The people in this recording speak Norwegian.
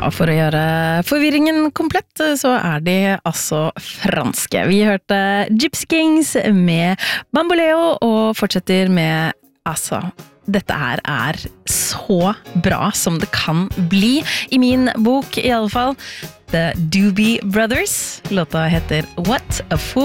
og for å gjøre forvirringen komplett, så de altså franske. Vi hørte Gypsy Kings med Bamboleo, og fortsetter med, altså, dette her så bra som det kan bli, i min bok i alle fall. The Doobie Brothers. Låta heter What a Fool